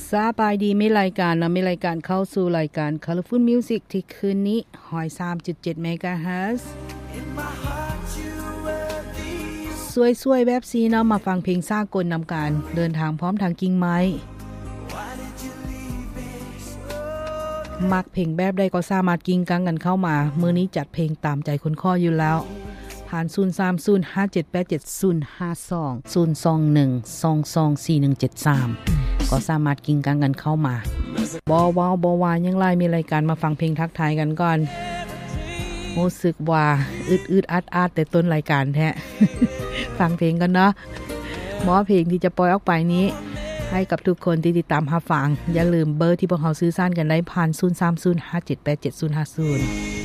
สบายดีไม่รายการนะไม่รายการเข้าสู่รายการ Colorful Music ที่คืนนี้103.7 MHz สวยๆแบบซีเนาะมาฟังเพลงสากลนำการเดินทางพร้อมทางกิ่งไม้มักเพลงแบบใดก็สามารถกิ่งกังกันเข้ามามื้อนี้จัดเพลงตามใจคนข้ออยู่แล้วผ่าน0305787052 021224173ก็สามารถกิ่งกังกันเข้ามาบ่ว้าวยังไล่มีรายการมาฟังเพลงทักทายกันก่อนรู้สึกว่าอึดอัดแต่ต้นรายการแท้ ฟังเพลงกันเนาะหมอเพลงที่จะปล่อยออกไปนี้ให้กับทุกคนที่ติดตามรับฟังอย่าลืมเบอร์ที่พวกเราสื่อสารกันได้ผ่าน0305787050